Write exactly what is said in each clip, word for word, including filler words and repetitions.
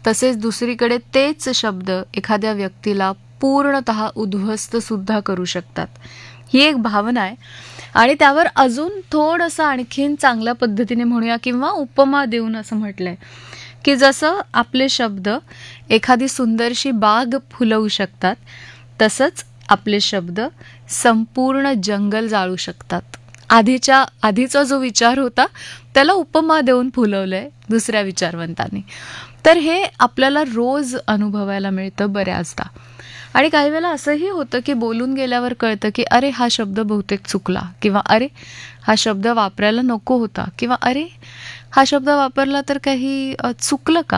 तसेच दुसरीकडे तेच शब्द एखाद्या व्यक्तीला पूर्णतः उद्ध्वस्त सुद्धा करू शकतात. ही एक भावना आहे. आणि त्यावर अजून थोडंसं आणखीन चांगल्या पद्धतीने म्हणूया किंवा उपमा देऊन असं म्हटलंय की जसं आपले शब्द एखादी सुंदरशी बाग फुलवू शकतात, तसंच आपले शब्द संपूर्ण जंगल जाळू शकतात. आधीच्या आधीचा जो विचार होता त्याला उपमा देऊन फुलवलंय दुसऱ्या विचारवंतांनी. तर हे आपल्याला रोज अनुभवायला मिळतं बऱ्याचदा. आणि काही वेळेला असंही होतं की बोलून गेल्यावर कळतं की अरे हा शब्द बहुतेक चुकला, किंवा अरे हा शब्द वापरायला नको होता, किंवा अरे हा शब्द वापरला तर काही चुकलं का.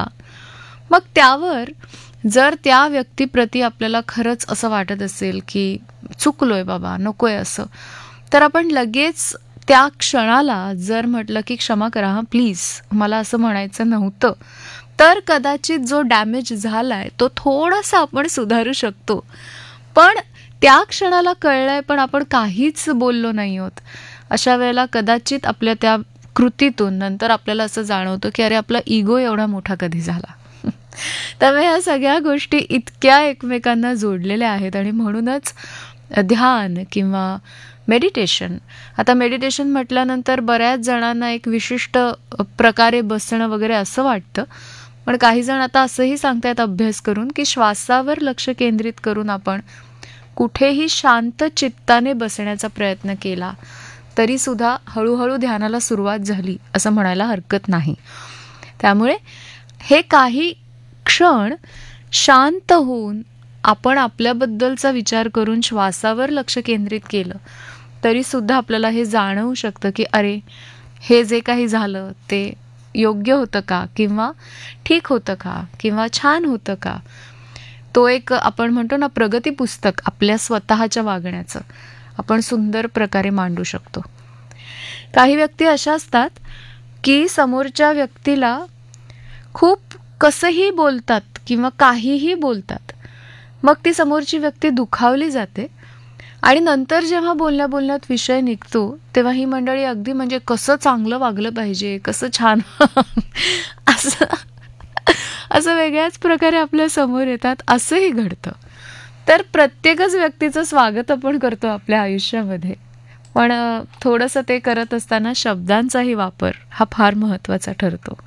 मग त्यावर जर त्या व्यक्तीप्रती आपल्याला खरंच असं वाटत असेल की चुकलोय बाबा, नकोय असं, तर आपण लगेच त्या क्षणाला जर म्हटलं की क्षमा करा हा प्लीज, मला असं म्हणायचं नव्हतं, तर कदाचित जो डॅमेज झालाय तो थोडासा आपण सुधारू शकतो. पण त्या क्षणाला कळलंय पण आपण काहीच बोललो नाही आहोत, अशा वेळेला कदाचित आपल्या त्या कृतीतून नंतर आपल्याला असं जाणवतं की अरे आपला इगो एवढा मोठा कधी झाला. त्यामुळे ह्या सगळ्या गोष्टी इतक्या एकमेकांना जोडलेल्या आहेत. आणि म्हणूनच ध्यान किंवा मेडिटेशन, आता मेडिटेशन म्हटल्यानंतर बऱ्याच जणांना एक विशिष्ट प्रकारे बसणं वगैरे असं वाटतं, पण काही जण आता असंही सांगतायत अभ्यास करून की श्वासावर लक्ष केंद्रित करून आपण कुठेही शांत चित्ताने बसण्याचा प्रयत्न केला तरी सुद्धा हळूहळू ध्यानाला सुरुवात झाली असं म्हणायला हरकत नाही. त्यामुळे हे काही क्षण शांत होऊन आपण आपल्याबद्दलचा विचार करून श्वासावर लक्ष केंद्रित केलं तरी सुद्धा आपल्याला हे जाणवू शकतं की अरे हे जे काही झालं ते योग्य होतं का, किंवा ठीक होतं का, किंवा छान होतं का. तो एक आपण म्हणतो ना प्रगती पुस्तक आपल्या स्वतःच्या वागण्याचं आपण सुंदर प्रकारे मांडू शकतो. काही व्यक्ती अशा असतात की समोरच्या व्यक्तीला खूप कसंही बोलतात किंवा काहीही बोलतात, मग ती समोरची व्यक्ती दुखावली जाते आणि नंतर जेव्हा बोलण्या बोलण्यात विषय निघतो तेव्हा ही मंडळी अगदी म्हणजे कसं चांगलं वागलं पाहिजे, कसं छान असं असं वेगळ्याच प्रकारे आपल्या समोर येतात, असंही घडतं. तर प्रत्येकच व्यक्तीचं स्वागत आपण करतो आपल्या आयुष्यामध्ये, पण थोडंसं ते करत असताना शब्दांचाही वापर हा फार महत्त्वाचा ठरतो.